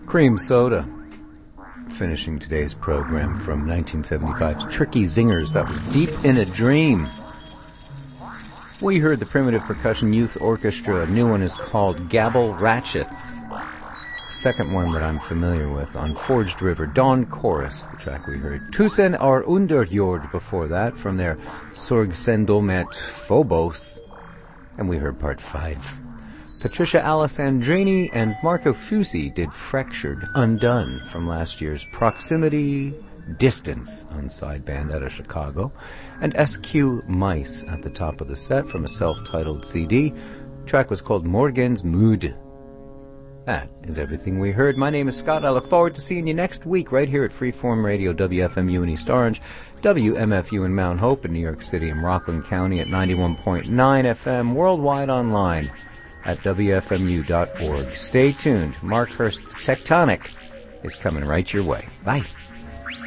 Cream Soda. Finishing today's program from 1975's Tricky Zingers. That was Deep in a Dream. We heard the Primitive Percussion Youth Orchestra. A new one is called Gabble Ratchets. The second one that I'm familiar with, on Forged River, Dawn Chorus, the track we heard. Tusen are Underjord before that, from their Sorgsendomet Phobos. And we heard part 5. Patricia Alessandrini and Marco Fusi did Fractured Undone from last year's Proximity Distance on Sideband out of Chicago, and SQ Mice at the top of the set from a self-titled CD. The track was called Morgen's Mood. That is everything we heard. My name is Scott. I look forward to seeing you next week right here at Freeform Radio, WFMU in East Orange, WMFU in Mount Hope in New York City and Rockland County at 91.9 FM, worldwide online at WFMU.org. Stay tuned. Mark Hurst's Tectonic is coming right your way. Bye.